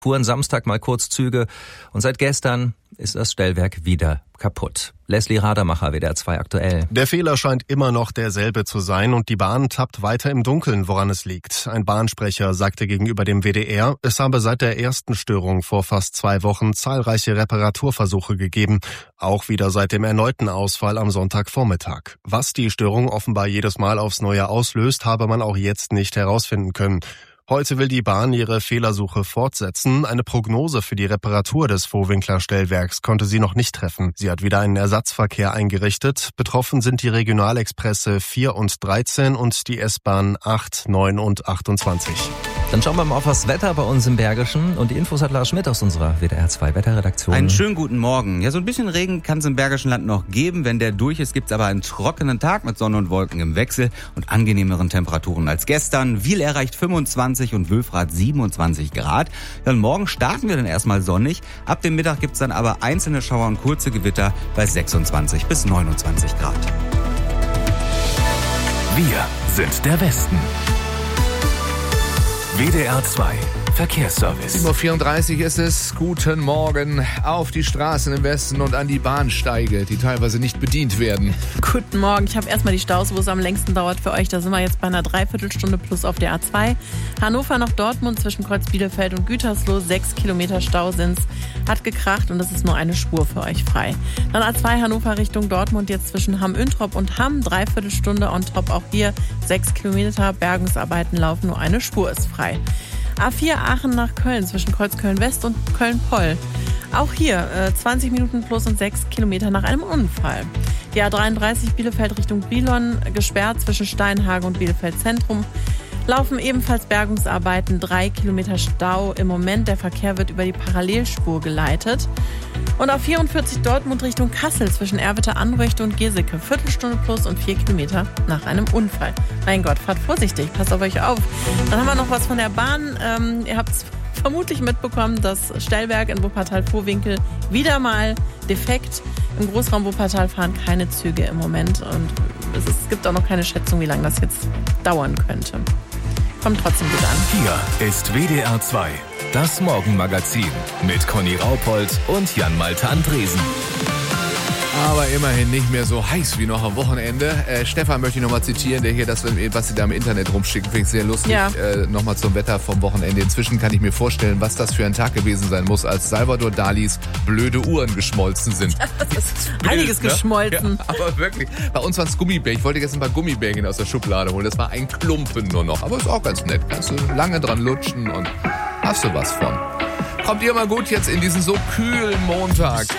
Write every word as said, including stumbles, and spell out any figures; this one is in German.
fuhren Samstag mal Kurzzüge und seit gestern ist das Stellwerk wieder kaputt. Leslie Radermacher, W D R zwei aktuell. Der Fehler scheint immer noch derselbe zu sein und die Bahn tappt weiter im Dunkeln, woran es liegt. Ein Bahnsprecher sagte gegenüber dem W D R, es habe seit der ersten Störung vor fast zwei Wochen zahlreiche Reparaturversuche gegeben, auch wieder seit dem erneuten Ausfall am Sonntagvormittag. Was die Störung offenbar jedes Mal aufs Neue auslöst, habe man auch jetzt nicht herausfinden können. Heute will die Bahn ihre Fehlersuche fortsetzen. Eine Prognose für die Reparatur des Vohwinkler Stellwerks konnte sie noch nicht treffen. Sie hat wieder einen Ersatzverkehr eingerichtet. Betroffen sind die Regionalexpresse vier und dreizehn und die S-Bahn acht, neun und achtundzwanzig. Dann schauen wir mal auf das Wetter bei uns im Bergischen. Und die Infos hat Lars Schmidt aus unserer W D R zwei Wetterredaktion. Einen schönen guten Morgen. Ja, so ein bisschen Regen kann es im Bergischen Land noch geben. Wenn der durch ist, gibt es aber einen trockenen Tag mit Sonne und Wolken im Wechsel und angenehmeren Temperaturen als gestern. Wiel erreicht fünfundzwanzig und Wülfrath siebenundzwanzig Grad. Ja, und morgen starten wir dann erstmal sonnig. Ab dem Mittag gibt es dann aber einzelne Schauer und kurze Gewitter bei sechsundzwanzig bis neunundzwanzig Grad. Wir sind der Westen. W D R zwei Verkehrsservice. sieben Uhr vierunddreißig ist es. Guten Morgen auf die Straßen im Westen und an die Bahnsteige, die teilweise nicht bedient werden. Guten Morgen. Ich habe erstmal die Staus, wo es am längsten dauert für euch. Da sind wir jetzt bei einer Dreiviertelstunde plus auf der A zwei. Hannover nach Dortmund zwischen Kreuz Bielefeld und Gütersloh. Sechs Kilometer Stau sind's. Hat gekracht und es ist nur eine Spur für euch frei. Dann A zwei Hannover Richtung Dortmund jetzt zwischen Hamm-Üntrop und Hamm. Dreiviertelstunde on top auch hier. Sechs Kilometer. Bergungsarbeiten laufen, nur eine Spur ist frei. A vier Aachen nach Köln zwischen Kreuz Köln-West und Köln-Poll. Auch hier äh, zwanzig Minuten plus und sechs Kilometer nach einem Unfall. Die A dreiunddreißig Bielefeld Richtung Brilon gesperrt zwischen Steinhagen und Bielefeld Zentrum. Laufen ebenfalls Bergungsarbeiten, drei Kilometer Stau im Moment. Der Verkehr wird über die Parallelspur geleitet. Und auf vierundvierzig Dortmund Richtung Kassel zwischen Erwitte-Anröchte und Geseke. Viertelstunde plus und vier Kilometer nach einem Unfall. Mein Gott, fahrt vorsichtig, passt auf euch auf. Dann haben wir noch was von der Bahn. Ähm, ihr habt es vermutlich mitbekommen, das Stellwerk in Wuppertal-Vohwinkel wieder mal defekt. Im Großraum Wuppertal fahren keine Züge im Moment. Und es, ist, es gibt auch noch keine Schätzung, wie lange das jetzt dauern könnte. Kommt trotzdem gut an. Hier ist W D R zwei, das Morgenmagazin mit Conny Raupold und Jan-Malte Andresen. Aber immerhin nicht mehr so heiß wie noch am Wochenende. Äh, Stefan möchte ich nochmal zitieren, der hier das, was sie da im Internet rumschicken, finde ich sehr lustig. Ja. Äh, nochmal zum Wetter vom Wochenende. Inzwischen kann ich mir vorstellen, was das für ein Tag gewesen sein muss, als Salvador Dalis blöde Uhren geschmolzen sind. Das ist einiges ne? geschmolzen. Ja, aber wirklich. Bei uns waren es Gummibärchen. Ich wollte gestern ein paar Gummibärchen aus der Schublade holen. Das war ein Klumpen nur noch. Aber ist auch ganz nett. Kannst du lange dran lutschen und hast du was von. Kommt ihr mal gut jetzt in diesen so kühlen Montag.